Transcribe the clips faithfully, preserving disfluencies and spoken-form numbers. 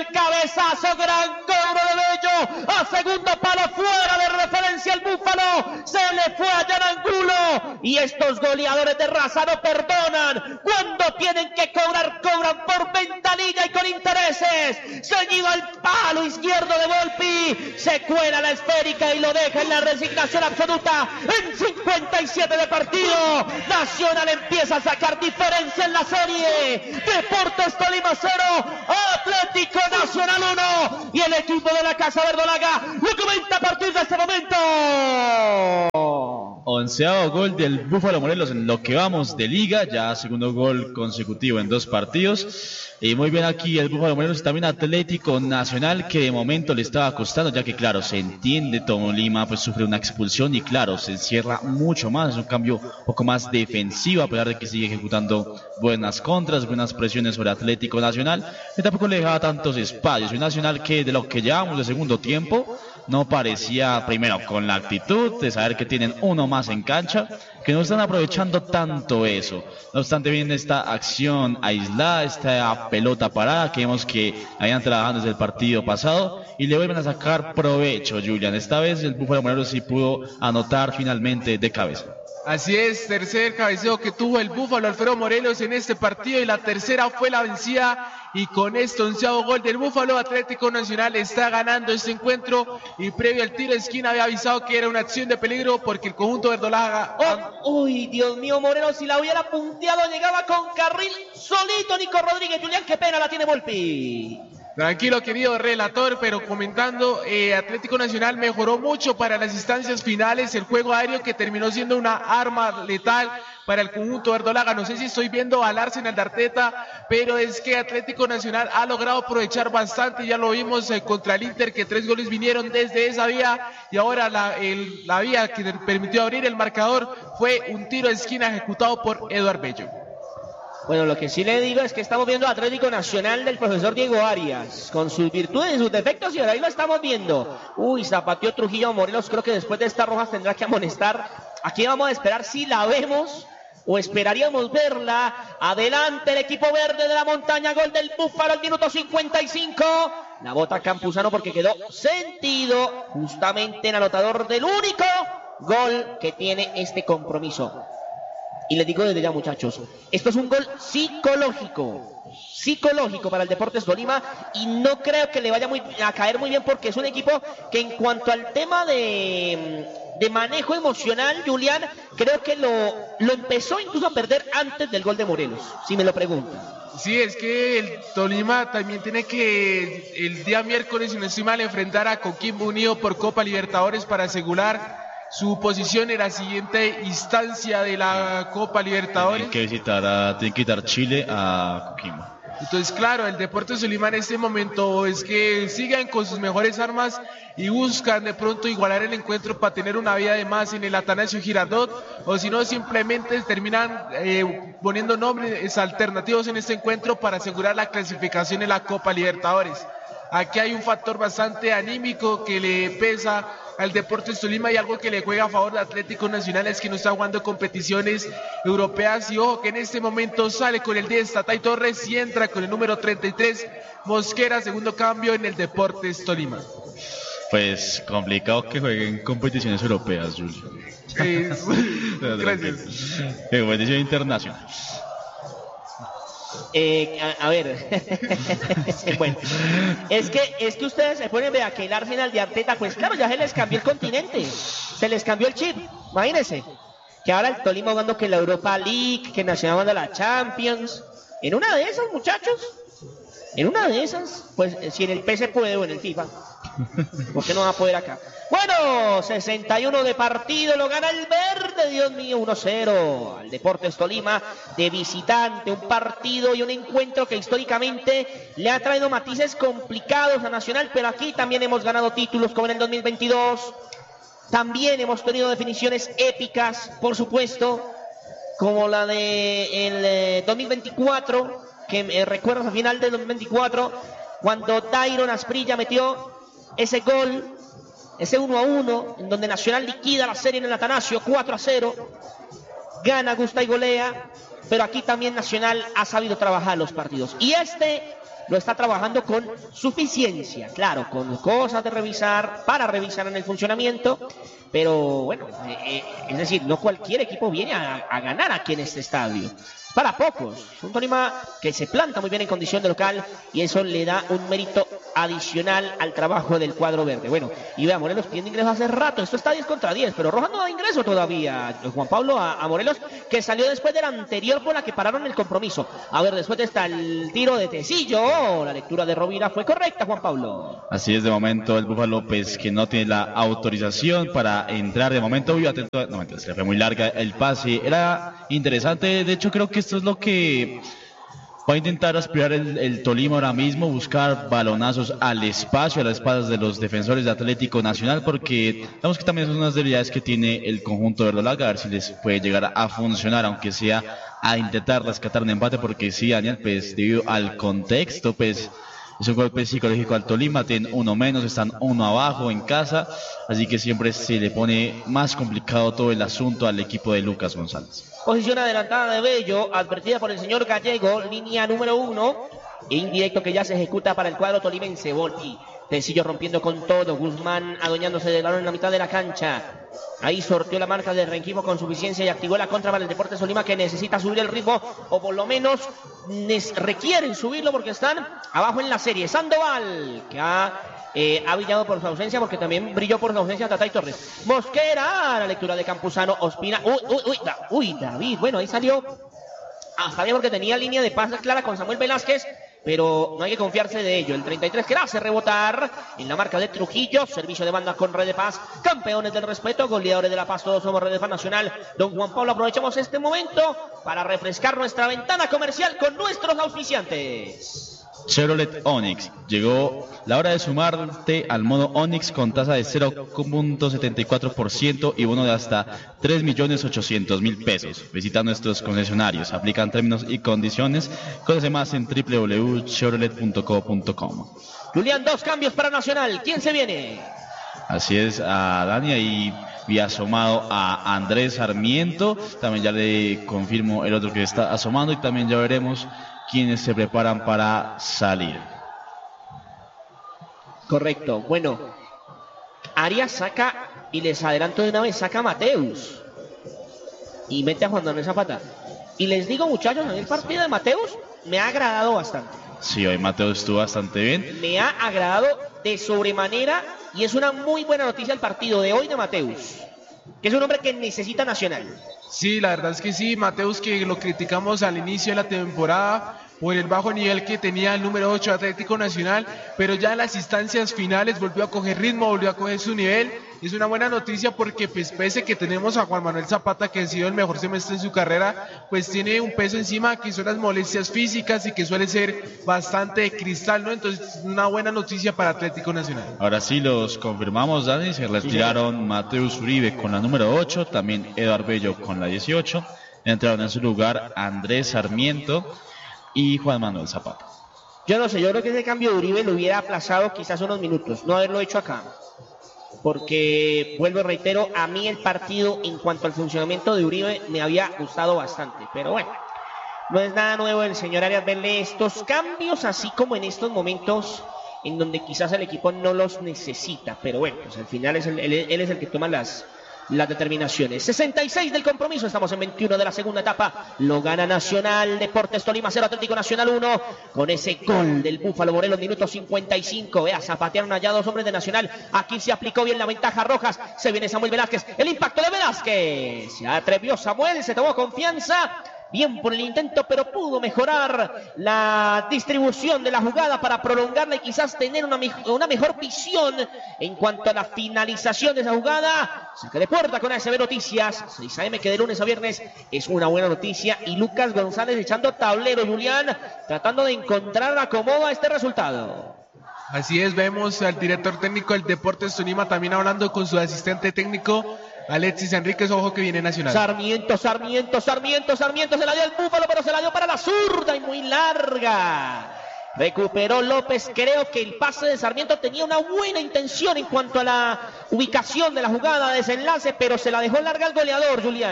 el cabezazo, gran cobro de Bello, a segundo palo, fuera de referencia el Búfalo, se le fue a Jan Angulo, y estos goleadores de raza no perdonan, cuando tienen que cobrar, cobran por ventanilla y con intereses. Seguido al palo izquierdo de Volpi, se cuela la esférica y lo deja en la resignación absoluta. En cincuenta y siete de partido, Nacional empieza a sacar diferencia en la serie. Deportes Tolima cero, Atlético Nacional uno, y el equipo de la Casa Verdolaga lo comenta a partir de este momento. Onceavo gol del Búfalo Morelos en lo que vamos de liga, ya segundo gol consecutivo en dos partidos. Y muy bien aquí el Búfalo Morelos y también Atlético Nacional, que de momento le estaba costando, ya que claro, se entiende, Tolima pues sufre una expulsión y claro, se encierra mucho más, es un cambio un poco más defensivo, a pesar de que sigue ejecutando buenas contras, buenas presiones sobre Atlético Nacional, y tampoco le dejaba tantos espacios. Un Nacional que de lo que llevamos de segundo tiempo, no parecía, primero, con la actitud de saber que tienen uno más en cancha, que no están aprovechando tanto eso. No obstante, viene esta acción aislada, esta pelota parada, que vemos que habían trabajado desde el partido pasado, y le vuelven a sacar provecho, Julián. Esta vez el Búfalo Morelos sí pudo anotar finalmente de cabeza. Así es, tercer cabeceo que tuvo el Búfalo Alfredo Morelos en este partido, y la tercera fue la vencida, y con este onceavo gol del Búfalo, Atlético Nacional está ganando este encuentro, y previo al tiro de esquina había avisado que era una acción de peligro porque el conjunto verdolaga... Oh, uy, Dios mío, Morelos, si la hubiera punteado llegaba con carril solito Nico Rodríguez. Julián, qué pena la tiene Volpi. Tranquilo, querido relator, pero comentando, eh, Atlético Nacional mejoró mucho para las instancias finales, el juego aéreo que terminó siendo una arma letal para el conjunto verdolaga. No sé si estoy viendo al Arsenal de Arteta, pero es que Atlético Nacional ha logrado aprovechar bastante, ya lo vimos eh, contra el Inter, que tres goles vinieron desde esa vía, y ahora la, el, la vía que permitió abrir el marcador fue un tiro de esquina ejecutado por Eduard Bello. Bueno, lo que sí le digo es que estamos viendo Atlético Nacional del profesor Diego Arias, con sus virtudes y sus defectos, y ahora ahí lo estamos viendo. Uy, zapateó Trujillo Morelos, creo que después de estas rojas tendrá que amonestar. Aquí vamos a esperar si la vemos, o esperaríamos verla. Adelante el equipo verde de la montaña, gol del Búfalo al minuto cincuenta y cinco. La bota Campuzano porque quedó sentido justamente en anotador del único gol que tiene este compromiso. Y les digo desde ya, muchachos, esto es un gol psicológico, psicológico para el Deportes Tolima, y no creo que le vaya muy, a caer muy bien, porque es un equipo que en cuanto al tema de, de manejo emocional, Julián, creo que lo, lo empezó incluso a perder antes del gol de Morelos, si me lo preguntan. Sí, es que el Tolima también tiene que el día miércoles, si no estoy mal, enfrentar a Coquimbo Unido por Copa Libertadores para asegurar su posición en la siguiente instancia de la Copa Libertadores. Tienen que visitar a, tienen que quitar Chile a Coquimbo. Entonces, claro, el Deportes Tolima en este momento es que sigan con sus mejores armas y buscan de pronto igualar el encuentro para tener una vida de más en el Atanasio Girardot, o si no, simplemente terminan eh, poniendo nombres alternativos en este encuentro para asegurar la clasificación en la Copa Libertadores. Aquí hay un factor bastante anímico que le pesa al Deportes Tolima, y algo que le juega a favor de Atlético Nacional es que no está jugando competiciones europeas, y ojo que en este momento sale con el diez Tatay Torres y entra con el número treinta y tres Mosquera, segundo cambio en el Deportes Tolima. Pues complicado que jueguen competiciones europeas, Julio. Eh, gracias. Competición internacional. Eh, a, a ver, bueno, es que es que ustedes se ponen, vea que el Arsenal de Arteta, pues claro, ya se les cambió el continente, se les cambió el chip, imagínense, que ahora el Tolima jugando que la Europa League, que Nacional jugando la Champions, en una de esas, muchachos, en una de esas, pues si en el P se puede o en el FIFA, ¿por qué no va a poder acá? Bueno, sesenta y uno de partido, lo gana el verde, Dios mío, uno cero al Deportes Tolima de visitante. Un partido y un encuentro que históricamente le ha traído matices complicados a Nacional, pero aquí también hemos ganado títulos como en el dos mil veintidós. También hemos tenido definiciones épicas, por supuesto, como la de el eh, dos mil veinticuatro, que eh, recuerdas al final del dos mil veinticuatro, cuando Dairon Asprilla metió ese gol, ese uno a uno, en donde Nacional liquida la serie en el Atanasio, cuatro a cero, gana, gusta y golea, pero aquí también Nacional ha sabido trabajar los partidos. Y este lo está trabajando con suficiencia, claro, con cosas de revisar, para revisar en el funcionamiento, pero bueno, eh, eh, es decir, no cualquier equipo viene a, a ganar aquí en este estadio. Para pocos, un Tolima que se planta muy bien en condición de local y eso le da un mérito adicional al trabajo del cuadro verde. Bueno, y vea, Morelos pidiendo ingreso hace rato, esto está diez contra diez, pero Rojas no da ingreso todavía, Juan Pablo, a, a Morelos, que salió después del anterior por la que pararon el compromiso. A ver, después está el tiro de Tecillo, la lectura de Rovira fue correcta, Juan Pablo. Así es, de momento el Búfalo López, que no tiene la autorización para entrar, de momento, uy, atento, no, se fue muy larga el pase, era interesante, de hecho creo que esto es lo que va a intentar aspirar el, el Tolima ahora mismo, buscar balonazos al espacio, a las espaldas de los defensores de Atlético Nacional, porque vemos que también son unas debilidades que tiene el conjunto verdolaga, a ver si les puede llegar a funcionar, aunque sea a intentar rescatar un empate, porque sí, Daniel, pues debido al contexto, pues es un golpe psicológico al Tolima, tienen uno menos, están uno abajo en casa, así que siempre se le pone más complicado todo el asunto al equipo de Lucas González. Posición adelantada de Bello, advertida por el señor Gallego, línea número uno, indirecto que ya se ejecuta para el cuadro tolimense. Volpi, Tecillo rompiendo con todo, Guzmán adueñándose del balón en la mitad de la cancha. Ahí sorteó la marca de Renquimo con suficiencia y activó la contra para el Deportes Tolima, que necesita subir el ritmo, o por lo menos requieren subirlo porque están abajo en la serie. Sandoval, que ha Eh, ha brillado por su ausencia, porque también brilló por su ausencia Tatay Torres. Mosquera, la lectura de Campuzano. Ospina, uy, uy, uy, da, uy, David, bueno, ahí salió hasta bien porque tenía línea de pase clara con Samuel Velázquez, pero no hay que confiarse de ello. El treinta y tres que la hace rebotar en la marca de Trujillo, servicio de banda con Red de Paz, campeones del respeto, goleadores de La Paz, todos somos Red de Paz Nacional. Don Juan Pablo, aprovechamos este momento para refrescar nuestra ventana comercial con nuestros auspiciantes. Chevrolet Onix, llegó la hora de sumarte al modo Onix con tasa de cero punto setenta y cuatro por ciento y bono de hasta tres millones ochocientos mil pesos. Visita nuestros concesionarios, aplican términos y condiciones. Conoce más en w w w punto chevrolet punto co punto com. Julián, dos cambios para Nacional, ¿quién se viene? Así es, a Dani y vía asomado a Andrés Sarmiento, también ya le confirmo el otro que está asomando y también ya veremos quienes se preparan para salir. Correcto, bueno, Arias saca, y les adelanto de una vez, saca a Mateus y mete a Juan Manuel Zapata. Y les digo, muchachos, en el partido de Mateus me ha agradado bastante. Sí, hoy Mateus estuvo bastante bien. Me ha agradado de sobremanera y es una muy buena noticia el partido de hoy de Mateus, que es un hombre que necesita Nacional. Sí, la verdad es que sí, Mateus, que lo criticamos al inicio de la temporada por el bajo nivel que tenía el número ocho Atlético Nacional, pero ya en las instancias finales volvió a coger ritmo, volvió a coger su nivel. Es una buena noticia porque pues pese que tenemos a Juan Manuel Zapata, que ha sido el mejor semestre en su carrera, pues tiene un peso encima que son las molestias físicas y que suele ser bastante de cristal, ¿no? Entonces una buena noticia para Atlético Nacional. Ahora sí los confirmamos, Dani, se retiraron sí, Mateus Uribe con la número ocho, también Eduardo Bello con la dieciocho, entraron en su lugar Andrés Sarmiento y Juan Manuel Zapata. Yo no sé, yo creo que ese cambio de Uribe lo hubiera aplazado quizás unos minutos, no haberlo hecho acá. Porque, vuelvo y reitero, a mí el partido en cuanto al funcionamiento de Uribe me había gustado bastante. Pero bueno, no es nada nuevo el señor Arias verle estos cambios, así como en estos momentos en donde quizás el equipo no los necesita. Pero bueno, pues al final es el, él, él es el que toma las, las determinaciones. sesenta y seis del compromiso, estamos en veintiuno de la segunda etapa. Lo gana Nacional, Deportes Tolima cero, Atlético Nacional uno. Con ese gol del Búfalo Morelos, minuto cincuenta y cinco. Vea, zapatearon allá dos hombres de Nacional. Aquí se aplicó bien la ventaja Rojas. Se viene Samuel Velázquez. El impacto de Velázquez. Se atrevió Samuel, se tomó confianza. Bien por el intento, pero pudo mejorar la distribución de la jugada para prolongarla y quizás tener una, una mejor visión en cuanto a la finalización de esa jugada. Saque de puerta con A S B Noticias, seis a eme que de lunes a viernes es una buena noticia. Y Lucas González echando tablero, Julián, tratando de encontrar acomodo a este resultado. Así es, vemos al director técnico del Deportes Tolima también hablando con su asistente técnico Alexis Enríquez. Ojo que viene Nacional. Sarmiento, Sarmiento, Sarmiento, Sarmiento, se la dio el Búfalo, pero se la dio para la zurda y muy larga. Recuperó López, creo que el pase de Sarmiento tenía una buena intención en cuanto a la ubicación de la jugada, desenlace, pero se la dejó larga al goleador, Julián.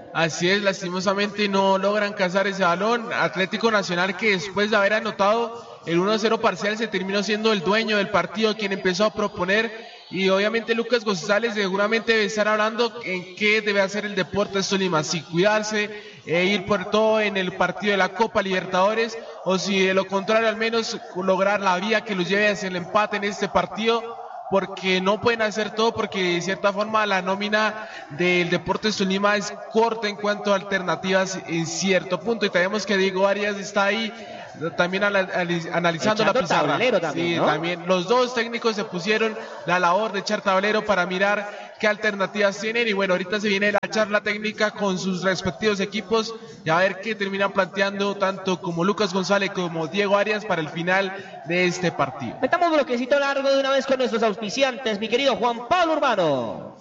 Así es, lastimosamente no logran cazar ese balón. Atlético Nacional, que después de haber anotado el uno a cero parcial se terminó siendo el dueño del partido, quien empezó a proponer, y obviamente Lucas González seguramente debe estar hablando en qué debe hacer el Deportes Tolima, si cuidarse e ir por todo en el partido de la Copa Libertadores, o si de lo contrario al menos lograr la vía que los lleve hacia el empate en este partido, porque no pueden hacer todo, porque de cierta forma la nómina del Deportes Tolima es corta en cuanto a alternativas en cierto punto, y sabemos que Diego Arias está ahí también analizando la pizarra. También, sí, ¿no? también los dos técnicos se pusieron la labor de echar tablero para mirar qué alternativas tienen, y bueno, ahorita se viene la charla técnica con sus respectivos equipos y a ver qué terminan planteando tanto como Lucas González como Diego Arias para el final de este partido. Metamos un bloquecito largo de una vez con nuestros auspiciantes, mi querido Juan Pablo Urbano.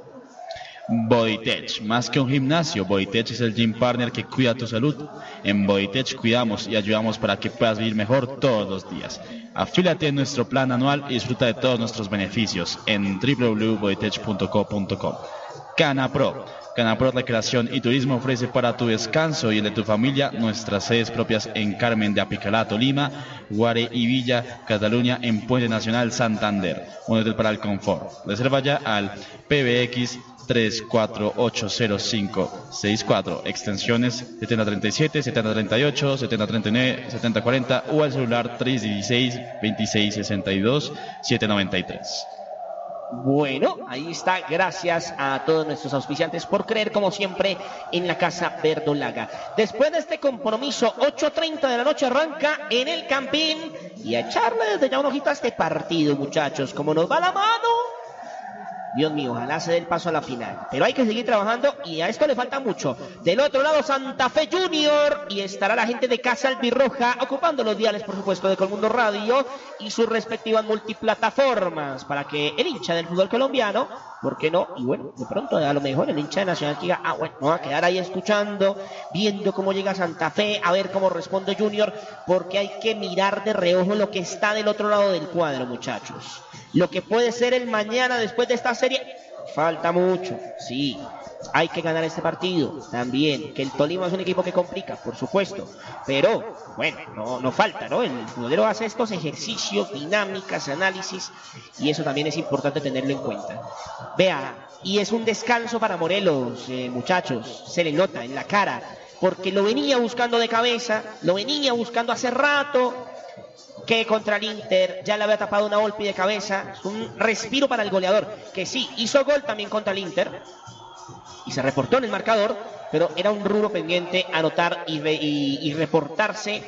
Bodytech, más que un gimnasio, Bodytech es el gym partner que cuida tu salud. En Bodytech cuidamos y ayudamos para que puedas vivir mejor todos los días. Afíliate en nuestro plan anual y disfruta de todos nuestros beneficios en w w w punto bodytech punto co punto com. Canapro, Canapro Recreación y Turismo ofrece para tu descanso y el de tu familia nuestras sedes propias en Carmen de Apicalá, Tolima, Guare y Villa, Cataluña, en Puente Nacional, Santander. Un hotel para el confort. Reserva ya al P B X tres cuatro ocho cero cinco seis cuatro, extensiones setenta treinta y siete, setenta treinta y ocho, setenta treinta y nueve, setenta cuarenta o al celular tres dieciséis, veintiséis sesenta y dos, setecientos noventa y tres. Bueno, ahí está, gracias a todos nuestros auspiciantes por creer como siempre en la Casa Verdolaga. Después de este compromiso, ocho treinta de la noche arranca en el Campín, y a echarle desde ya un ojito a este partido, muchachos, como nos va la mano. Dios mío, ojalá se dé el paso a la final. Pero hay que seguir trabajando y a esto le falta mucho. Del otro lado, Santa Fe Junior. Y estará la gente de Casa Albirroja ocupando los diales, por supuesto, de Colmundo Radio y sus respectivas multiplataformas. Para que el hincha del fútbol colombiano, ¿por qué no? Y bueno, de pronto a lo mejor el hincha de Nacional que diga, ah, bueno, me voy a quedar ahí escuchando, viendo cómo llega Santa Fe, a ver cómo responde Junior. Porque hay que mirar de reojo lo que está del otro lado del cuadro, muchachos. Lo que puede ser el mañana después de esta serie, falta mucho, sí, hay que ganar este partido, también, que el Tolima es un equipo que complica, por supuesto, pero, bueno, no, no falta, ¿no? El futbolero hace estos ejercicios, dinámicas, análisis, y eso también es importante tenerlo en cuenta. Vea, y es un descanso para Morelos, eh, muchachos, se le nota en la cara, porque lo venía buscando de cabeza, lo venía buscando hace rato, que contra el Inter ya le había tapado una golpe de cabeza. Es un respiro para el goleador, que sí, hizo gol también contra el Inter y se reportó en el marcador, pero era un rubro pendiente anotar y, re, y, y reportarse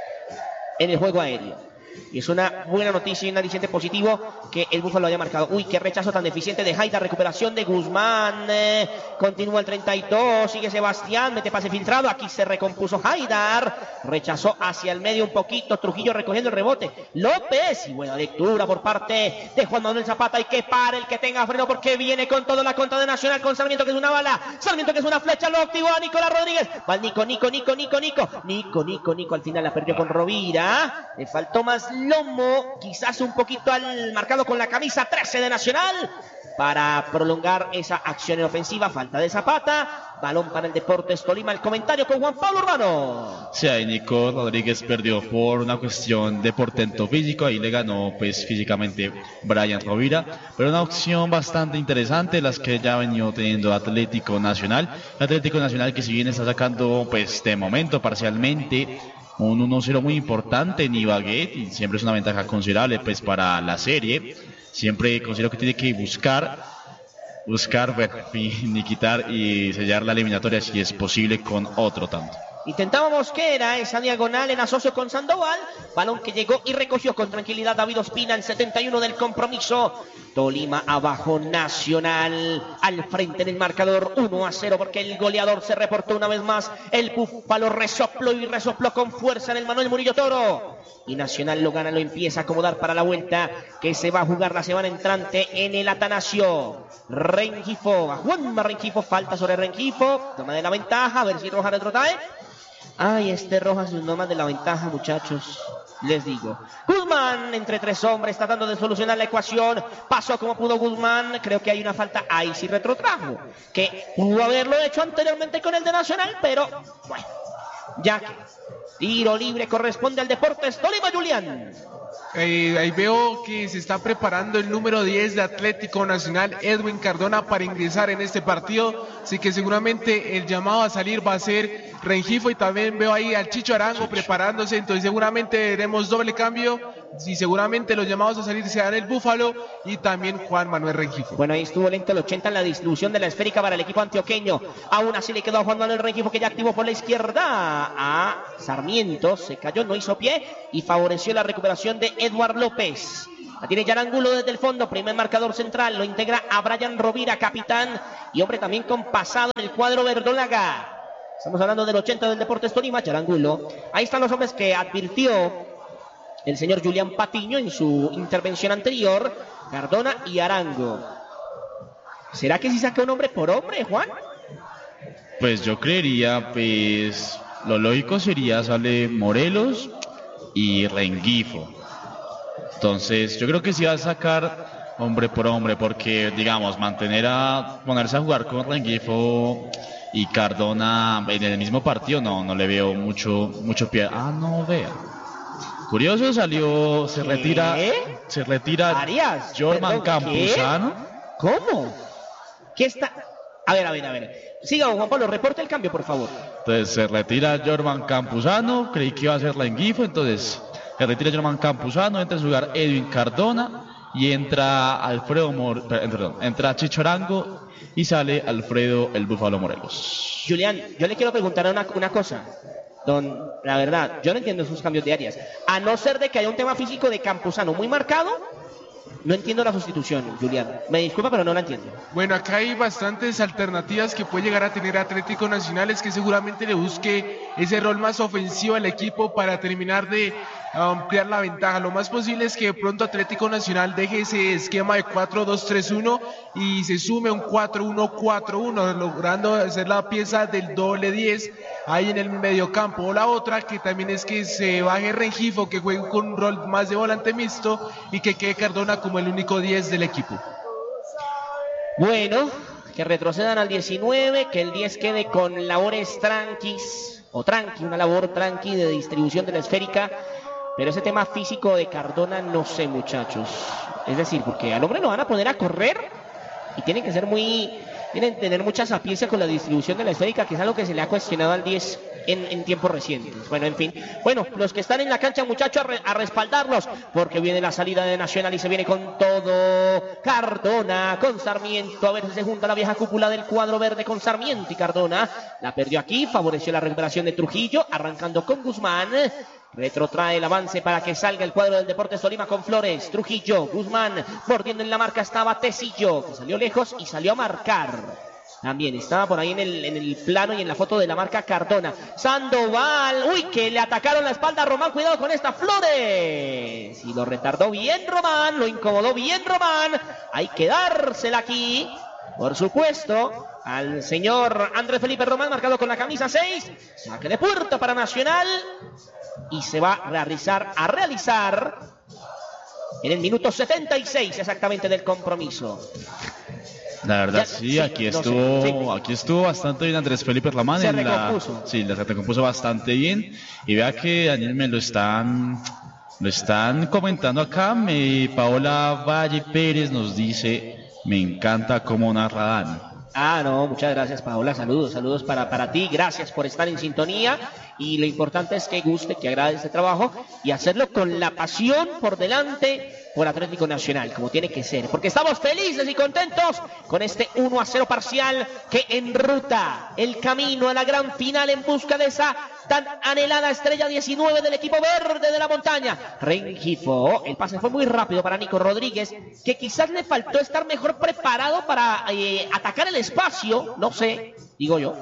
en el juego aéreo. Y es una buena noticia y un aliciente positivo que el Búfalo haya marcado. Uy, qué rechazo tan deficiente de Haidar, recuperación de Guzmán, eh, continúa el treinta y dos, sigue Sebastián, mete pase filtrado, aquí se recompuso Haidar, rechazó hacia el medio un poquito, Trujillo recogiendo el rebote, López, y buena lectura por parte de Juan Manuel Zapata, y que pare el que tenga freno porque viene con toda la contra de Nacional, con Sarmiento que es una bala, Sarmiento que es una flecha, lo activó a Nicolás Rodríguez, va el Nico, Nico, Nico, Nico, Nico, Nico, Nico, Nico, al final la perdió con Rovira, le faltó más lomo, quizás un poquito al marcado con la camisa trece de Nacional para prolongar esa acción en ofensiva. Falta de Zapata, balón para el Deportes Tolima. El comentario con Juan Pablo Urbano. Sí, ahí Nico Rodríguez perdió por una cuestión de portento físico, ahí le ganó pues físicamente Brian Rovira, pero una opción bastante interesante las que ya ha venido teniendo Atlético Nacional. Atlético Nacional que si bien está sacando pues de momento parcialmente un uno cero muy importante en Ibagué, y siempre es una ventaja considerable pues para la serie. Siempre considero que tiene que buscar buscar bueno, ni quitar y sellar la eliminatoria si es posible con otro tanto. Intentaba Mosquera esa diagonal en asocio con Sandoval, balón que llegó y recogió con tranquilidad David Ospina, el setenta y uno del compromiso. Tolima abajo, Nacional al frente del marcador, uno a cero, porque el goleador se reportó una vez más. El Búfalo resopló y resopló con fuerza en el Manuel Murillo Toro, y Nacional lo gana, lo empieza a acomodar para la vuelta que se va a jugar la semana entrante en el Atanasio. Rengifo, a Juanma Rengifo, falta sobre Rengifo, toma de la ventaja, a ver si Rojas retrotrae. Ay, este Rojas no más de la ventaja, muchachos, les digo. Guzmán Guzmán entre tres hombres tratando de solucionar la ecuación. Pasó como pudo Guzmán. Creo que hay una falta. Ahí sí retrotrajo. Que pudo haberlo hecho anteriormente con el de Nacional, pero bueno, ya que tiro libre corresponde al Deportes Tolima, Julián. Eh, ahí veo que se está preparando el número diez de Atlético Nacional, Edwin Cardona, para ingresar en este partido. Así que seguramente el llamado a salir va a ser Rengifo, y también veo ahí al Chicho Arango Chicho. preparándose. Entonces seguramente veremos doble cambio y seguramente los llamados a salir serán el Búfalo y también Juan Manuel Rengifo. Bueno, ahí estuvo lento el ochenta en la distribución de la esférica para el equipo antioqueño. Aún así le quedó a Juan Manuel Rengifo, que ya activó por la izquierda a Sarmiento. Se cayó, no hizo pie y favoreció la recuperación de Eduard López. La tiene Yarangulo desde el fondo, primer marcador central, lo integra a Brian Rovira, capitán y hombre también con pasado en el cuadro verdolaga. Estamos hablando del ochenta del Deportes Tolima, Yarangulo. Ahí están los hombres que advirtió el señor Julián Patiño en su intervención anterior, Cardona y Arango. ¿Será que si saca un hombre por hombre, Juan? Pues yo creería, pues lo lógico sería sale Morelos y Rengifo. Entonces yo creo que sí va a sacar hombre por hombre, porque digamos mantener a ponerse a jugar con Rengifo y Cardona en el mismo partido no no le veo mucho mucho pie. Ah, no, vea. Curioso, salió, se retira, ¿Qué? se retira Arias, Jorman perdón, Campuzano. ¿qué? ¿Cómo? ¿Qué está? A ver, a ver, a ver. Siga, Juan Pablo, reporte el cambio, por favor. Entonces se retira Jorman Campuzano, creí que iba a ser Rengifo, entonces se retira Jorman Campuzano, entra a jugar Edwin Cardona y entra Alfredo Mor perdón, entra Chicho Arango y sale Alfredo el Búfalo Morelos. Julián, yo le quiero preguntar una, una cosa. Don, la verdad, yo no entiendo sus cambios de áreas. A no ser de que haya un tema físico de Campuzano muy marcado, no entiendo la sustitución, Julián. Me disculpa, pero no la entiendo. Bueno, acá hay bastantes alternativas que puede llegar a tener Atlético Nacional, es que seguramente le busque ese rol más ofensivo al equipo para terminar de ampliar la ventaja. Lo más posible es que de pronto Atlético Nacional deje ese esquema de cuatro dos tres uno y se sume un cuatro uno cuatro uno, logrando hacer la pieza del doble diez ahí en el mediocampo. O la otra, que también es que se baje Rengifo, que juegue con un rol más de volante mixto y que quede Cardona como el único diez del equipo. Bueno, que retrocedan al diecinueve, que el diez quede con labores tranquis, o tranqui, una labor tranqui de distribución de la esférica. Pero ese tema físico de Cardona no sé, muchachos. Es decir, porque al hombre lo van a poner a correr y tienen que ser muy, tienen que tener mucha sapiencia con la distribución de la esférica, que es algo que se le ha cuestionado al diez en, en tiempos recientes. Bueno, en fin. Bueno, los que están en la cancha, muchachos, a, re, a respaldarlos, porque viene la salida de Nacional y se viene con todo. Cardona con Sarmiento, a ver si se junta la vieja cúpula del cuadro verde con Sarmiento y Cardona. La perdió aquí, favoreció la recuperación de Trujillo, arrancando con Guzmán. Retrotrae el avance para que salga el cuadro del Deportes Tolima con Flores, Trujillo, Guzmán, mordiendo en la marca estaba Tecillo, que salió lejos y salió a marcar. También estaba por ahí en el, en el plano y en la foto de la marca Cardona. Sandoval, uy, que le atacaron la espalda a Román, cuidado con esta, Flores. Y lo retardó bien Román, lo incomodó bien Román. Hay que dársela aquí, por supuesto, al señor Andrés Felipe Román, marcado con la camisa seis. Saque de puerta para Nacional. Y se va a realizar, a realizar en el minuto setenta y seis exactamente del compromiso. La verdad Ya, sí, sí, aquí no estuvo, sé, sí. aquí estuvo bastante bien Andrés Felipe Román. Se en la, recompuso. sí, le recompuso bastante bien. Y vea que Daniel me lo están, lo están comentando acá. Me, Paola Valle Pérez nos dice, me encanta cómo narra Dani. Ah, no, muchas gracias, Paola. Saludos, saludos para, para ti. Gracias por estar en sintonía. Y lo importante es que guste, que agrade este trabajo y hacerlo con la pasión por delante por Atlético Nacional, como tiene que ser. Porque estamos felices y contentos con este uno a cero parcial que enruta el camino a la gran final en busca de esa tan anhelada estrella diecinueve del equipo verde de la montaña. Rengifo, el pase fue muy rápido para Nico Rodríguez, que quizás le faltó estar mejor preparado para eh, atacar el espacio, no sé, digo yo.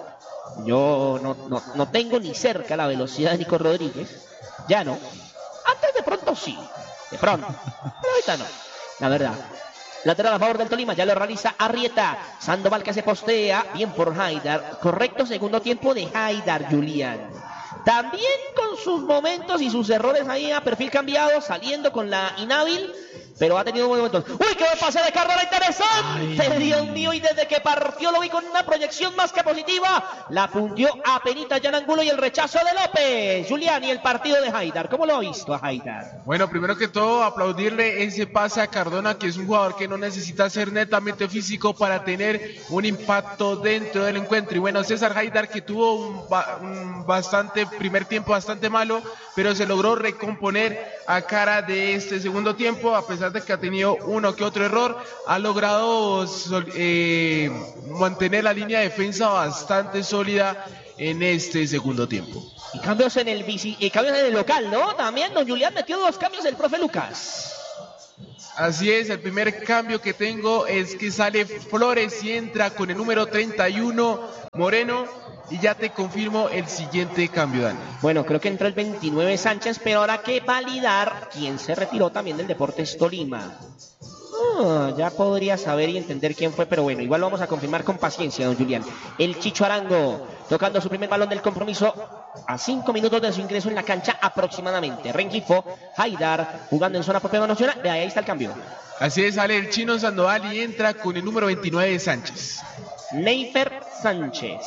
Yo no, no, no tengo ni cerca la velocidad de Nico Rodríguez, ya no. Antes de pronto sí, de pronto, pero ahorita no, la verdad. Lateral a favor del Tolima, ya lo realiza Arrieta. Sandoval que se postea, bien por Haidar. Correcto segundo tiempo de Haidar, Julián. También con sus momentos y sus errores ahí a perfil cambiado, saliendo con la inhábil, pero ha tenido momentos. ¡Uy, qué buen pase de Cardona, interesante! Ay. Dios mío, y desde que partió lo vi con una proyección más que positiva. La puntió a penita Jan Angulo y el rechazo de López. Julián, y el partido de Haidar, ¿cómo lo ha visto a Haidar? Bueno, primero que todo, aplaudirle ese pase a Cardona, que es un jugador que no necesita ser netamente físico para tener un impacto dentro del encuentro. Y bueno, César Haidar, que tuvo un, ba un bastante primer tiempo bastante malo, pero se logró recomponer a cara de este segundo tiempo, a pesar de que ha tenido uno que otro error, ha logrado eh, mantener la línea de defensa bastante sólida en este segundo tiempo. Y cambios en el bici, y cambios en el local, ¿no? También don Julián metió dos cambios el profe Lucas. Así es, el primer cambio que tengo es que sale Flores y entra con el número treinta y uno, Moreno. Y ya te confirmo el siguiente cambio, Dani. Bueno, creo que entró el veintinueve Sánchez, pero ahora que validar quién se retiró también del Deportes Tolima. Oh, ya podría saber y entender quién fue, pero bueno, igual lo vamos a confirmar con paciencia, don Julián. El Chicho Arango, tocando su primer balón del compromiso a cinco minutos de su ingreso en la cancha aproximadamente. Rengifo, Haidar, jugando en zona propia nacional. De ahí está el cambio. Así es, sale el Chino Sandoval y entra con el número veintinueve Sánchez. Neifer Sánchez.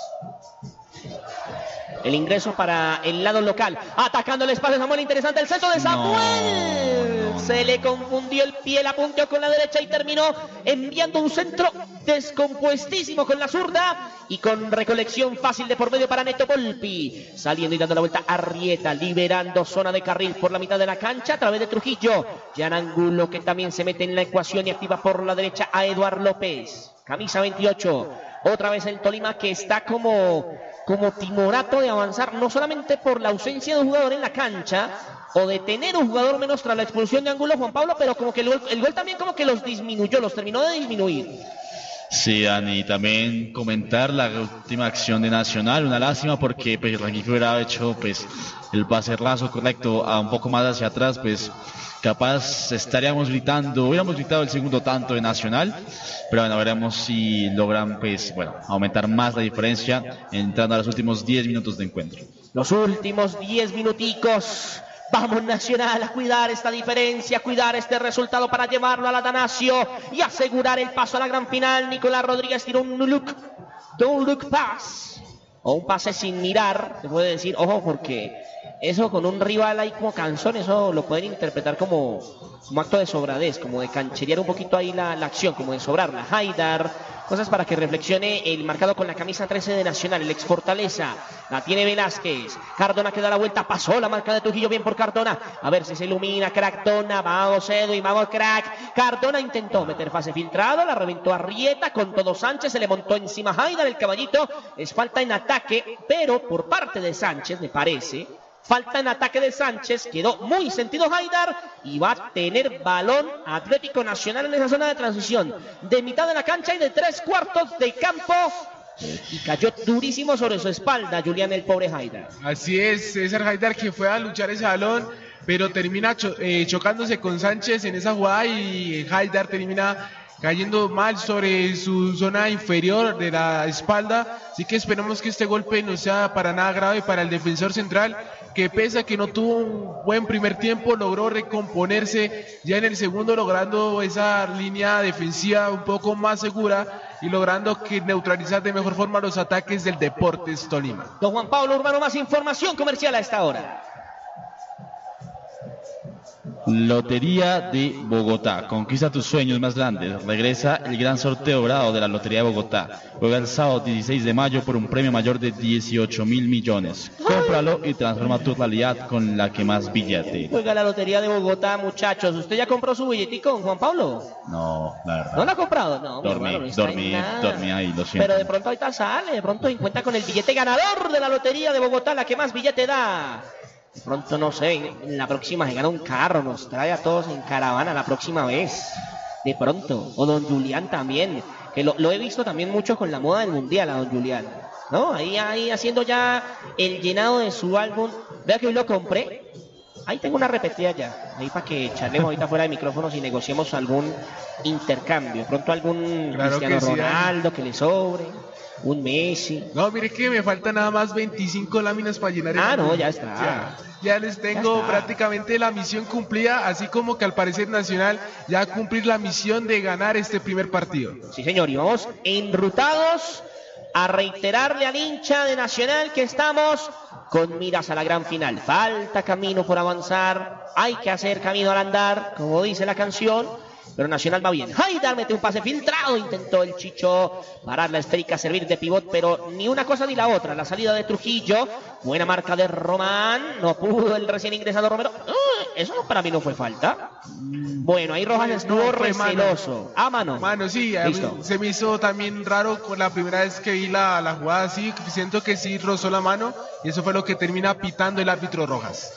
El ingreso para el lado local. Atacando el espacio Samuel, interesante el centro de Samuel. No, no, no. Se le confundió el pie, la punteó con la derecha y terminó enviando un centro descompuestísimo con la zurda y con recolección fácil de por medio para Neto Volpi. Saliendo y dando la vuelta a Arrieta, liberando zona de carril por la mitad de la cancha a través de Trujillo. Jan Angulo, que también se mete en la ecuación y activa por la derecha a Eduard López. Camisa veintiocho. Otra vez el Tolima, que está como, como timorato de avanzar, no solamente por la ausencia de un jugador en la cancha o de tener un jugador menos tras la expulsión de Angulo, Juan Pablo, pero como que el gol, el gol también como que los disminuyó, los terminó de disminuir. Sí, Dani, también comentar la última acción de Nacional, una lástima porque pues, Rengifo hubiera hecho pues, el pase raso correcto a un poco más hacia atrás, pues capaz estaríamos gritando, hubiéramos gritado el segundo tanto de Nacional, pero bueno, veremos si logran pues, bueno, aumentar más la diferencia entrando a los últimos diez minutos de encuentro. Los últimos diez minuticos. Vamos Nacional a cuidar esta diferencia, a cuidar este resultado para llevarlo al Atanasio y asegurar el paso a la gran final. Nicolás Rodríguez tiró un look, don't look pass, o un pase sin mirar, se puede decir, ojo, porque eso con un rival ahí como Canzón, eso lo pueden interpretar como, como acto de sobradez, como de cancherear un poquito ahí la, la acción, como de sobrarla. Haidar, cosas para que reflexione el marcado con la camisa trece de Nacional, el ex Fortaleza. La tiene Velázquez. Cardona que da la vuelta, pasó la marca de Trujillo, bien por Cardona. A ver si se ilumina, Cardona, vamos Edu y vamos crack. Cardona intentó meter fase filtrado, la reventó a Arrieta, con todo Sánchez, se le montó encima a Haidar, el caballito. Es falta en ataque, pero por parte de Sánchez, me parece. Falta en ataque de Sánchez, quedó muy sentido Haidar y va a tener balón Atlético Nacional en esa zona de transición de mitad de la cancha y de tres cuartos de campo. Y cayó durísimo sobre su espalda Julián, el pobre Haidar. Así es, César Haidar, que fue a luchar ese balón, pero termina cho eh, chocándose con Sánchez en esa jugada y Haidar termina cayendo mal sobre su zona inferior de la espalda. Así que esperemos que este golpe no sea para nada grave para el defensor central, que pese a que no tuvo un buen primer tiempo, logró recomponerse ya en el segundo, logrando esa línea defensiva un poco más segura y logrando que neutralizar de mejor forma los ataques del Deportes Tolima. Don Juan Pablo Urbano, más información comercial a esta hora. Lotería de Bogotá, conquista tus sueños más grandes. Regresa el gran sorteo dorado de la Lotería de Bogotá. Juega el sábado dieciséis de mayo por un premio mayor de dieciocho mil millones. Cómpralo y transforma tu realidad con la que más billete. Juega la Lotería de Bogotá, muchachos. ¿Usted ya compró su billetico, Juan Pablo? No, la verdad. ¿No lo ha comprado? No, dormí, hermano, no dormí, dormí ahí, lo siento. Pero de pronto ahorita sale, de pronto encuentra con el billete ganador de la Lotería de Bogotá, la que más billete da. De pronto, no sé, en la próxima se gana un carro, nos trae a todos en caravana la próxima vez. De pronto. O don Julián también, que lo, lo he visto también mucho con la moda del mundial a don Julián. ¿No? Ahí, ahí haciendo ya el llenado de su álbum. Vea que hoy lo compré. Ahí tengo una repetida ya, ahí para que charlemos ahorita fuera de micrófonos y negociemos algún intercambio. De pronto algún Claro Cristiano que sí, Ronaldo que le sobre, un Messi. No, mire que me faltan nada más veinticinco láminas para llenar el Ah, no, álbum. ya está. Ya, ya les tengo Ya está. prácticamente la misión cumplida, así como que al parecer Nacional ya va a cumplir la misión de ganar este primer partido. Sí, señor, y vamos enrutados a reiterarle al hincha de Nacional que estamos con miras a la gran final. Falta camino por avanzar, hay que hacer camino al andar, como dice la canción, pero Nacional va bien. Haidar mete un pase filtrado, intentó el Chicho parar la esférica, servir de pivot, pero ni una cosa ni la otra. La salida de Trujillo, buena marca de Román, no pudo el recién ingresado Romero. Uh, eso para mí no fue falta. Bueno, ahí Rojas estuvo No, fue mano. receloso. A mano. Mano, sí, a mí Listo. se me hizo también raro con la primera vez que vi la, la jugada así, siento que sí rozó la mano y eso fue lo que termina pitando el árbitro Rojas.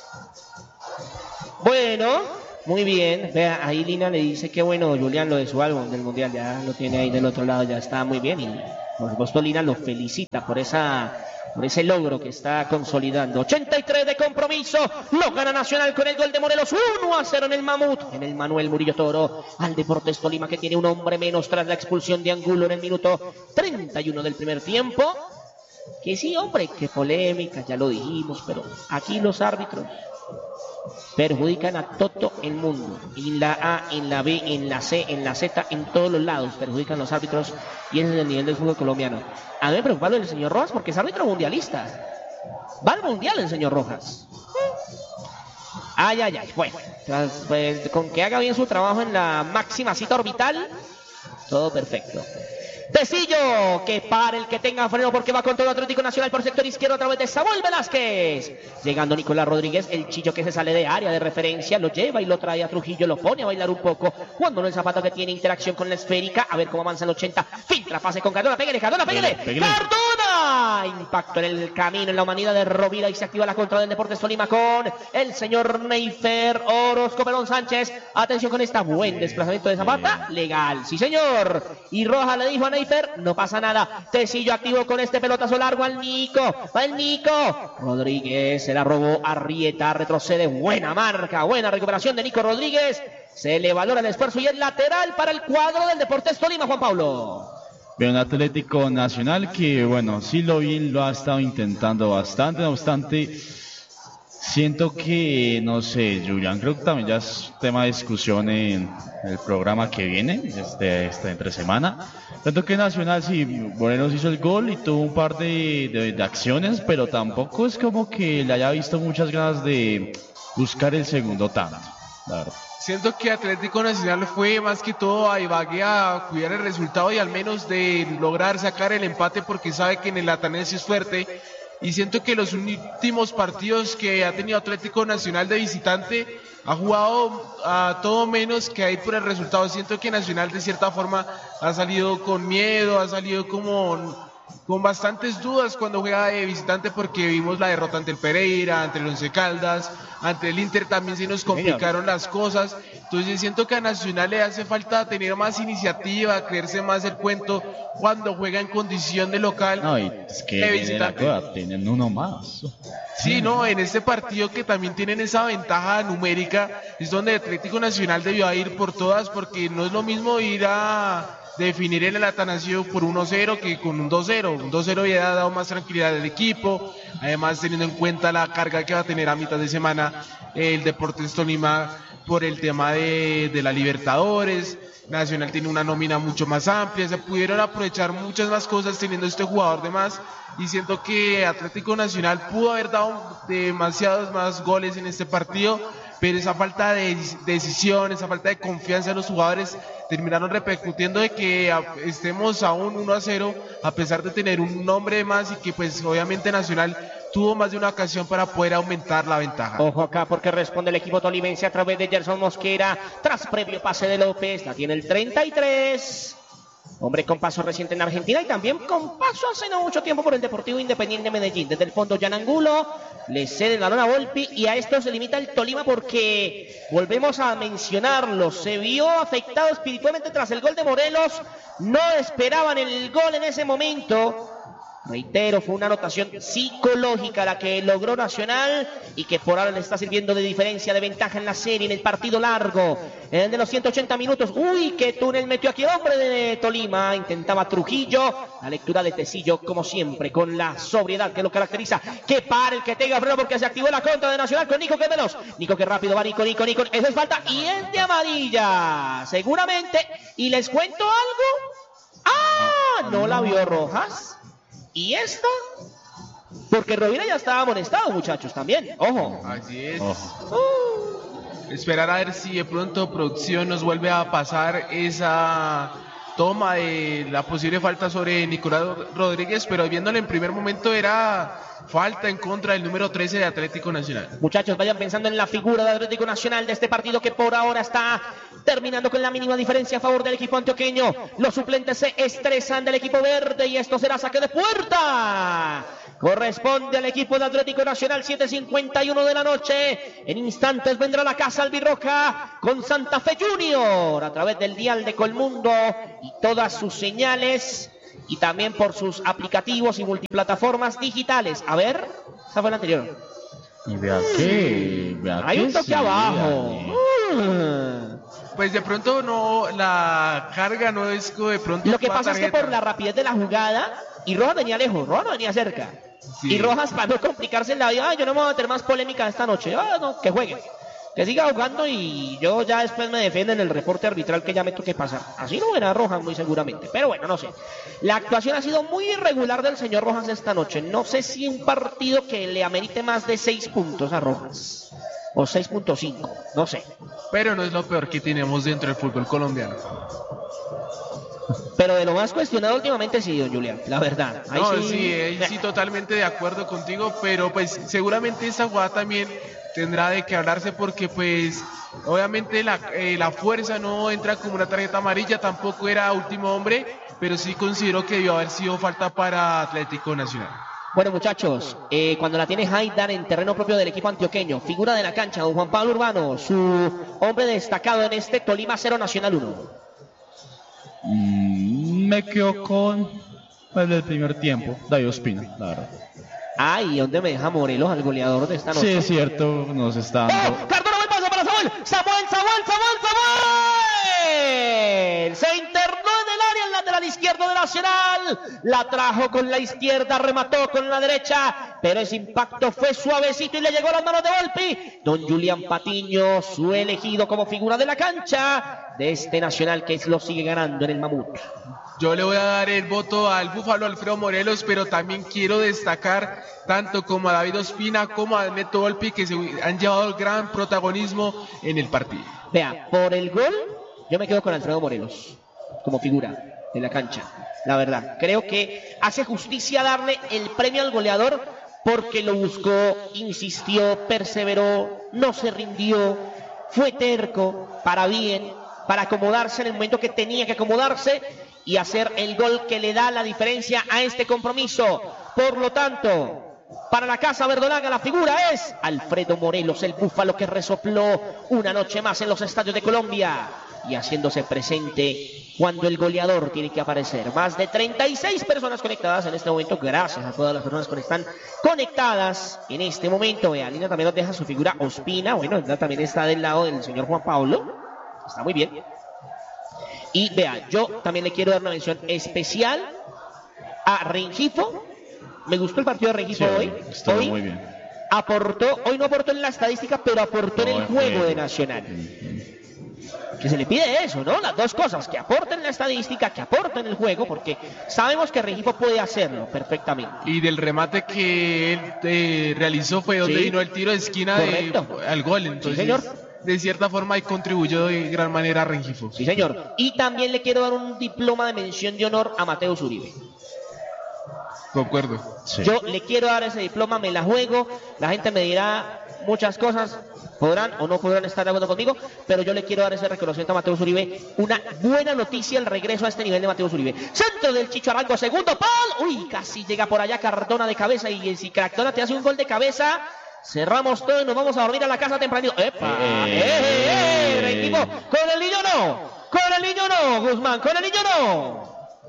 Bueno, muy bien. Vea, ahí Lina le dice que bueno, Julián, lo de su álbum del Mundial, ya lo tiene ahí del otro lado, ya está muy bien. Y por supuesto Lina lo felicita por esa... por ese logro que está consolidando. ochenta y tres de compromiso, lo gana Nacional con el gol de Morelos, uno a cero en el Mamut, en el Manuel Murillo Toro, al Deportes Tolima que tiene un hombre menos tras la expulsión de Angulo en el minuto treinta y uno del primer tiempo. Que sí, hombre, qué polémica, ya lo dijimos, pero aquí los árbitros perjudican a todo el mundo, en la A, en la B, en la C, en la Z, en todos los lados perjudican los árbitros y ese es el nivel del fútbol colombiano. A mí me preocupa lo del señor Rojas porque es árbitro mundialista, va al mundial el señor Rojas. Ay, ay, ay, bueno, tras, pues, con que haga bien su trabajo en la máxima cita orbital, todo perfecto. Tecillo, que para el que tenga freno porque va con todo Atlético Nacional por sector izquierdo a través de Samuel Velázquez. Llegando Nicolás Rodríguez, el Chillo que se sale de área de referencia, lo lleva y lo trae a Trujillo, lo pone a bailar un poco. Cuando no el Zapata que tiene interacción con la esférica, a ver cómo avanza el ochenta. Filtra, pase con Cardona, pégale, Cardona, pégale. Pégale, pégale. ¡Cardona! Impacto en el camino, en la humanidad de Rovira y se activa la contra del Deportes Tolima con el señor Neifer Orozco Perón Sánchez. Atención con esta buen desplazamiento de Zapata, legal, sí señor. Y Rojas le dijo a Neifer, no pasa nada. Tecillo activo con este pelotazo largo al Nico. Va el Nico. Rodríguez se la robó. Arrieta retrocede. Buena marca. Buena recuperación de Nico Rodríguez. Se le valora el esfuerzo y el lateral para el cuadro del Deportes Tolima, Juan Pablo. Veo un Atlético Nacional que, bueno, sí lo bien lo ha estado intentando bastante, no obstante, siento que, no sé, Julián, creo que también ya es tema de discusión en el programa que viene, este, este entre semana. Tanto que Nacional, sí, Morelos hizo el gol y tuvo un par de, de, de acciones, pero tampoco es como que le haya visto muchas ganas de buscar el segundo tanto, la verdad. Siento que Atlético Nacional fue más que todo a Ibagué a cuidar el resultado y al menos de lograr sacar el empate porque sabe que en el Atanasio es fuerte. Y siento que los últimos partidos que ha tenido Atlético Nacional de visitante ha jugado a todo menos que ahí por el resultado. Siento que Nacional de cierta forma ha salido con miedo, ha salido como con bastantes dudas cuando juega de visitante porque vimos la derrota ante el Pereira, ante el Once Caldas, ante el Inter también se nos complicaron las cosas. Entonces siento que a Nacional le hace falta tener más iniciativa, creerse más el cuento cuando juega en condición de local. No, y es que de viene la visitante. cosa, tienen uno más. Sí, no, en este partido que también tienen esa ventaja numérica es donde Atlético Nacional debió ir por todas porque no es lo mismo ir a definir en el Atanasio por uno cero que con un dos cero. Un dos cero hubiera dado más tranquilidad al equipo, además teniendo en cuenta la carga que va a tener a mitad de semana el Deportes Tolima por el tema de, de la Libertadores. Nacional tiene una nómina mucho más amplia, se pudieron aprovechar muchas más cosas teniendo este jugador de más y siento que Atlético Nacional pudo haber dado demasiados más goles en este partido, pero esa falta de decisión, esa falta de confianza en los jugadores terminaron repercutiendo de que estemos a un uno a cero a pesar de tener un nombre más y que pues obviamente Nacional tuvo más de una ocasión para poder aumentar la ventaja. Ojo acá porque responde el equipo tolimense a través de Gerson Mosquera tras previo pase de López, la tiene el treinta y tres. Hombre con paso reciente en Argentina y también con paso hace no mucho tiempo por el Deportivo Independiente Medellín. Desde el fondo Jan Angulo le cede el balón a Volpi y a esto se limita el Tolima porque volvemos a mencionarlo, se vio afectado espiritualmente tras el gol de Morelos, no esperaban el gol en ese momento Reitero, fue una anotación psicológica la que logró Nacional y que por ahora le está sirviendo de diferencia, de ventaja en la serie, en el partido largo, en el de los ciento ochenta minutos. Uy, qué túnel metió aquí el hombre de Tolima. Intentaba Trujillo. La lectura de Tecillo, como siempre, con la sobriedad que lo caracteriza. Que para el que tenga freno porque se activó la contra de Nacional con Nico, que es veloz. Nico, que rápido va Nico, Nico, Nico. Eso es falta y es de amarilla, seguramente. Y les cuento algo. ¡Ah! No la vio Rojas. ¿Y esta? Porque Rovira ya estaba amonestado, muchachos, también. Ojo. Así es. Ojo. Uh. Esperar a ver si de pronto producción nos vuelve a pasar esa toma de la posible falta sobre Nicolás Rodríguez, pero viéndolo en primer momento era falta en contra del número trece de Atlético Nacional. Muchachos, vayan pensando en la figura de Atlético Nacional de este partido que por ahora está terminando con la mínima diferencia a favor del equipo antioqueño. Los suplentes se estresan del equipo verde y esto será saque de puerta. Corresponde al equipo de Atlético Nacional, siete cincuenta y uno de la noche. En instantes vendrá la casa albirroja con Santa Fe Junior a través del dial de Colmundo y todas sus señales y también por sus aplicativos y multiplataformas digitales. A ver, esa fue la anterior. Y vea que... Vea Hay que un toque sí, abajo. Dani. Pues de pronto no, la carga no es que de pronto... Lo que para pasa es que tarjeta. por la rapidez de la jugada, y Rojas venía lejos, Rojas no venía cerca. Sí. Y Rojas, para no complicarse la vida, ah, yo no me voy a meter más polémica esta noche. Ah, no, que juegue. Que siga jugando y yo ya después me defiendo en el reporte arbitral que ya me toque pasar. Así no verá Rojas muy seguramente. Pero bueno, no sé. La actuación ha sido muy irregular del señor Rojas esta noche. No sé si un partido que le amerite más de seis puntos a Rojas. O seis punto cinco, no sé. Pero no es lo peor que tenemos dentro del fútbol colombiano. Pero de lo más cuestionado últimamente sí, don Julián, la verdad. Ahí No, sí, sí, ahí sí, totalmente de acuerdo contigo, pero pues seguramente esa jugada también tendrá de que hablarse porque pues obviamente la, eh, la fuerza no entra como una tarjeta amarilla, tampoco era último hombre, pero sí considero que debió haber sido falta para Atlético Nacional. Bueno, muchachos, eh, cuando la tiene Haidar en terreno propio del equipo antioqueño, figura de la cancha, don Juan Pablo Urbano, su hombre destacado en este Tolima cero Nacional uno. Mm, me quedo con el del primer tiempo, David Ospina, la verdad. Ay, ¿dónde me deja Morelos al goleador de esta noche? Sí, es cierto, nos está dando... ¡Oh! Cardona, buen paso para Samuel. Samuel, Samuel, Samuel, Samuel. Se internó en el área, el lateral izquierdo de Nacional. La trajo con la izquierda, remató con la derecha, pero ese impacto fue suavecito y le llegó a las manos de Volpi. Don Julián Patiño, su elegido como figura de la cancha de este Nacional que lo sigue ganando en el Mamut. Yo le voy a dar el voto al Búfalo Alfredo Morelos, pero también quiero destacar tanto como a David Ospina como a Neto Volpi, que se han llevado el gran protagonismo en el partido. Vea, por el gol, yo me quedo con Alfredo Morelos como figura de la cancha. La verdad, creo que hace justicia darle el premio al goleador porque lo buscó, insistió, perseveró, no se rindió, fue terco, para bien, para acomodarse en el momento que tenía que acomodarse y hacer el gol que le da la diferencia a este compromiso. Por lo tanto, para la Casa Verdolaga la figura es Alfredo Morelos, el búfalo que resopló una noche más en los estadios de Colombia y haciéndose presente cuando el goleador tiene que aparecer. Más de treinta y seis personas conectadas en este momento. Gracias a todas las personas que están conectadas en este momento. Vea, Lina también nos deja su figura Ospina. Bueno, también está del lado del señor Juan Pablo. Está muy bien. Y vea, yo también le quiero dar una mención especial a Rengifo. Me gustó el partido de Rengifo Sí, hoy. estuvo Hoy muy bien. aportó, hoy no aportó en la estadística, pero aportó en el juego de Nacional. Que se le pide eso, ¿no? Las dos cosas, que aporten la estadística, que aporten el juego, porque sabemos que Rengifo puede hacerlo perfectamente. Y del remate que él eh, realizó fue donde Sí. vino el tiro de esquina de, Correcto. al gol, entonces Sí, señor. de cierta forma ahí contribuyó de gran manera a Rengifo. Sí, señor. Y también le quiero dar un diploma de mención de honor a Mateo Uribe. Concuerdo. Sí. Yo le quiero dar ese diploma, me la juego. La gente me dirá muchas cosas, podrán o no podrán estar de acuerdo conmigo, pero yo le quiero dar ese reconocimiento a Mateo Uribe. Una buena noticia el regreso a este nivel de Mateo Uribe. Centro del Chicho Arango, segundo pal. Uy, casi llega por allá Cardona de cabeza. Y si Cardona te hace un gol de cabeza, cerramos todo y nos vamos a dormir a la casa tempranito. ¡Epa! ¡Eh, eh, eh! Equipo, con el niño no, con el niño no, Guzmán, con el niño no.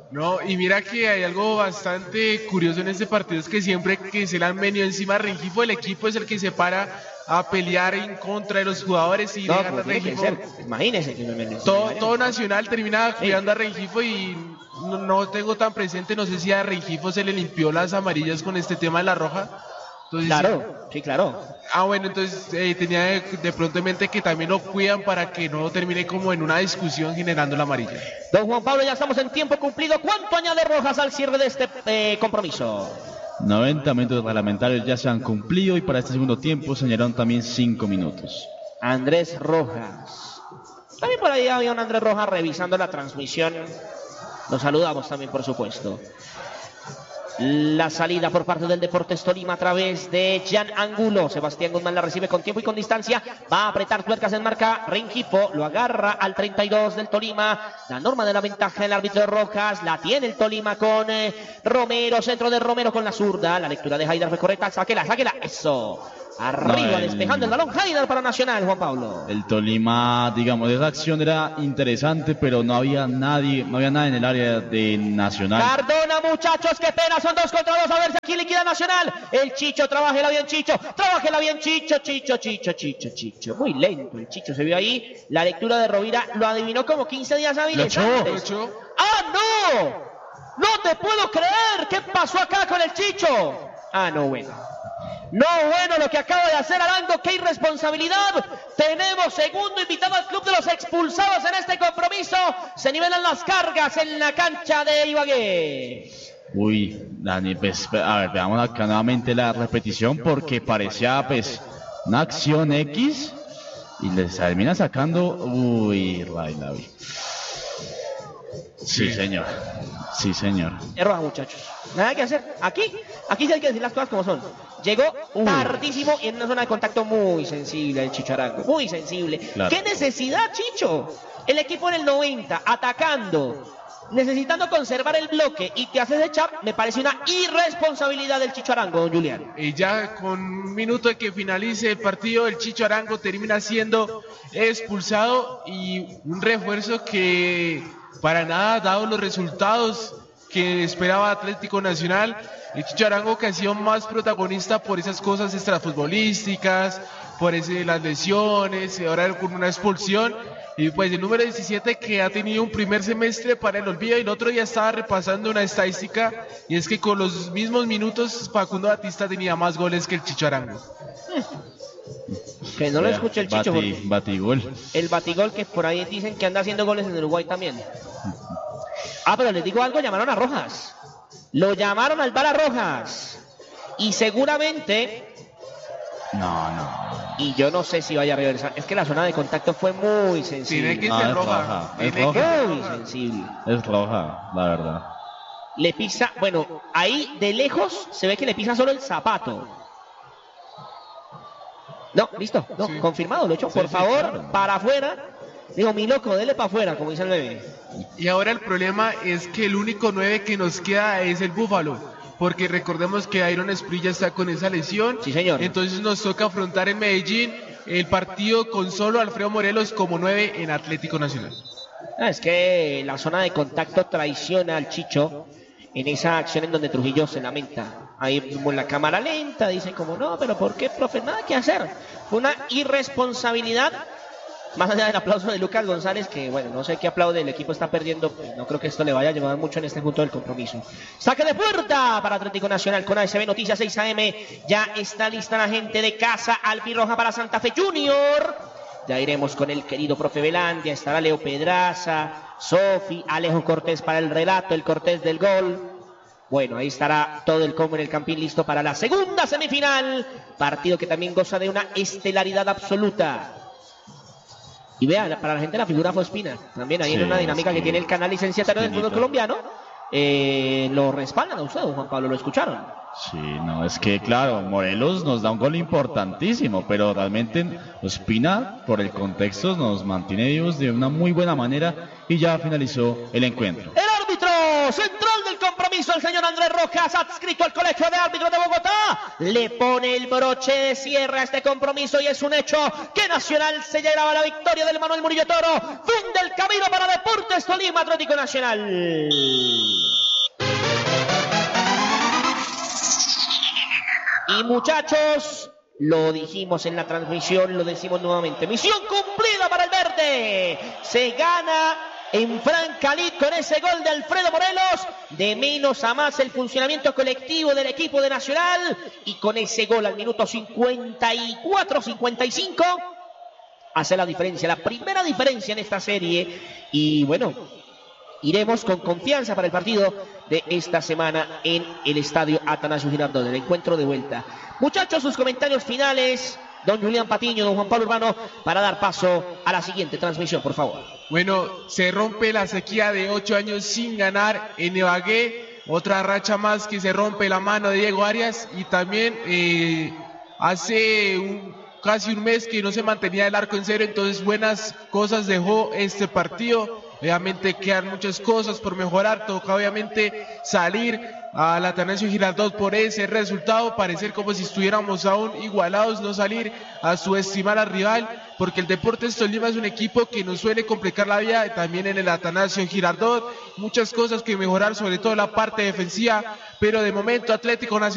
No, y mira que hay algo bastante curioso en este partido, es que siempre que se le han venido encima a Rengifo, el equipo es el que se para a pelear en contra de los jugadores y No, dejan como a tiene que Rengifo. ser. Imagínese que me Todo, todo Nacional termina cuidando a Rengifo y no, no tengo tan presente, no sé si a Rengifo se le limpió las amarillas con este tema de la roja. Entonces, Claro, sí, claro. Ah, bueno, entonces eh, tenía de, de pronto en mente que también lo cuidan para que no termine como en una discusión generando la amarilla. Don Juan Pablo, ya estamos en tiempo cumplido. ¿Cuánto añade Rojas al cierre de este eh, compromiso? noventa minutos reglamentarios ya se han cumplido y para este segundo tiempo se añadieron también cinco minutos. Andrés Rojas. También por ahí había un Andrés Rojas revisando la transmisión. Los saludamos también, por supuesto. La salida por parte del Deportes Tolima a través de Jan Angulo. Sebastián Guzmán la recibe con tiempo y con distancia. Va a apretar tuercas en marca. Rengifo lo agarra al treinta y dos del Tolima. La norma de la ventaja del árbitro Rojas. La tiene el Tolima con eh, Romero. Centro de Romero con la zurda. La lectura de Haidar fue correcta. Sáquela, sáquela. Eso. Arriba, No, el- despejando el balón. Haidar para Nacional, Juan Pablo. El Tolima, digamos, esa acción era interesante, pero no había nadie, no había nada en el área de Nacional. Cardona, muchachos, qué pena, son dos contra dos, a ver si aquí liquida Nacional. El Chicho, trabájela bien, Chicho, trabájela bien, Chicho, Chicho, Chicho, Chicho, Chicho. Muy lento el Chicho, se vio ahí. La lectura de Rovira lo adivinó como quince días hábiles Lo echó, antes. lo echó. ¡Ah, no! ¡No te puedo creer! ¿Qué pasó acá con el Chicho? Ah, no, bueno. No, bueno, lo que acaba de hacer Arango, qué irresponsabilidad. Tenemos segundo invitado al club de los expulsados en este compromiso. Se nivelan las cargas en la cancha de Ibagué. Uy, Dani, pues, a ver, veamos acá nuevamente la repetición porque parecía, pues, una acción X y les termina sacando. Uy, Railavi. Sí, señor. Sí, señor. Es roja, muchachos. Nada que hacer. Aquí, aquí sí hay que decir las cosas como son. Llegó tardísimo y en una zona de contacto muy sensible el Chicho Arango. Muy sensible. Claro. ¿Qué necesidad, Chicho? El equipo en el noventa, atacando, necesitando conservar el bloque y te haces echar, me parece una irresponsabilidad del Chicho Arango, don Julián. Y ya con un minuto de que finalice el partido, el Chicho Arango termina siendo expulsado y un refuerzo que para nada ha dado los resultados que esperaba Atlético Nacional. El Chicho Arango, que ha sido más protagonista por esas cosas extrafutbolísticas, por ese, las lesiones, y ahora con una expulsión. Y pues el número diecisiete, que ha tenido un primer semestre para el olvido, y el otro día estaba repasando una estadística, y es que con los mismos minutos Facundo Batista tenía más goles que el Chicho Arango. Que no lo Vea, escuche el Chicho. bati- porque batigol. el batigol que por ahí dicen que anda haciendo goles en Uruguay también. Ah, pero les digo algo, llamaron a Rojas. Lo llamaron al bar a Rojas. Y seguramente, No, no. y yo no sé si vaya a regresar, es que la zona de contacto fue muy sensible. Tiene que No, ser es roja. roja, es Tiene que roja. ser Muy roja. sensible. Es roja, la verdad. Le pisa, bueno, ahí de lejos se ve que le pisa solo el zapato. No, listo, no, Sí. confirmado, lo he hecho. Sí, Por sí, favor, claro. para afuera. Digo, mi loco, dele para afuera, como dice el bebé. Y ahora el problema es que el único nueve que nos queda es el Búfalo, porque recordemos que Iron Sprilla está con esa lesión. Sí, señor. Entonces nos toca afrontar en Medellín el partido con solo Alfredo Morelos como nueve en Atlético Nacional. Ah, es que la zona de contacto traiciona al Chicho en esa acción en donde Trujillo se lamenta. Ahí como en la cámara lenta dice como, no, pero ¿por qué, profe? Nada que hacer. Fue una irresponsabilidad. Más allá del aplauso de Lucas González, que bueno, no sé qué aplaude, el equipo está perdiendo, pues, no creo que esto le vaya a llevar mucho en este punto del compromiso. Saque de puerta para Atlético Nacional con A S B Noticias seis A M. Ya está lista la gente de casa albirroja para Santa Fe Junior. Ya iremos con el querido profe Velandia, estará Leo Pedraza, Sofi, Alejo Cortés para el relato, el Cortés del gol. Bueno, ahí estará todo el combo en el Campín listo para la segunda semifinal. Partido que también goza de una estelaridad absoluta. Y vean, para la gente la figura fue Ospina. También ahí Sí, en una dinámica sí. que tiene el canal licenciatario del fútbol Espinita. colombiano. Eh, lo respaldan a usted, Juan Pablo, lo escucharon. Sí, no, es que claro, Morelos nos da un gol importantísimo, pero realmente Ospina, por el contexto, nos mantiene vivos de una muy buena manera y ya finalizó el encuentro. El árbitro central del compromiso compromiso el señor Andrés Rojas, adscrito al Colegio de Árbitros de Bogotá. Le pone el broche de cierre a este compromiso y es un hecho que Nacional se llevaba la victoria del Manuel Murillo Toro. Funde el camino para Deportes Tolima Atlético Nacional. Y muchachos, lo dijimos en la transmisión, lo decimos nuevamente. Misión cumplida para el verde. Se gana en Francalí con ese gol de Alfredo Morelos. De menos a más el funcionamiento colectivo del equipo de Nacional. Y con ese gol al minuto cincuenta y cuatro cincuenta y cinco hace la diferencia, la primera diferencia en esta serie. Y bueno, iremos con confianza para el partido de esta semana en el estadio Atanasio Girardot, el encuentro de vuelta. Muchachos, sus comentarios finales, don Julián Patiño, don Juan Pablo Urbano, para dar paso a la siguiente transmisión, por favor. Bueno, se rompe la sequía de ocho años sin ganar en Ibagué, otra racha más que se rompe la mano de Diego Arias, y también eh, hace un, casi un mes que no se mantenía el arco en cero, entonces buenas cosas dejó este partido. Obviamente quedan muchas cosas por mejorar, toca obviamente salir al Atanasio Girardot por ese resultado, parecer como si estuviéramos aún igualados, no salir a subestimar al rival, porque el Deportes Tolima es un equipo que nos suele complicar la vida, también en el Atanasio Girardot, muchas cosas que mejorar, sobre todo la parte defensiva, pero de momento Atlético Nacional